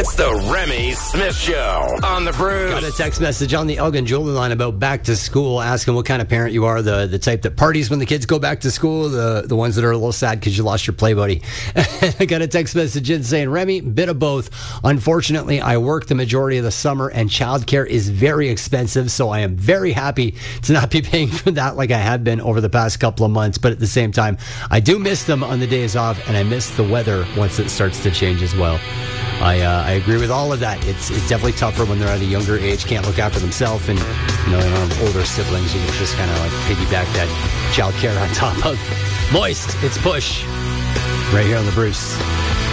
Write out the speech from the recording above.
It's the Remy Smith Show on the Bruce. Got a text message on the Elgin Jewelry line about back to school, asking what kind of parent you are, the type that parties when the kids go back to school, the ones that are a little sad because you lost your play buddy. I got a text message in saying, Remy, bit of both. Unfortunately, I work the majority of the summer and childcare is very expensive, so I am very happy to not be paying for that like I have been over the past couple of months. But at the same time, I do miss them on the days off, and I miss the weather once it starts to change as well. I agree with all of that. It's definitely tougher when they're at a younger age, can't look after themselves, and they don't have older siblings. You can just kind of like piggyback that child care on top of. Moist, it's Push right here on the Bruce.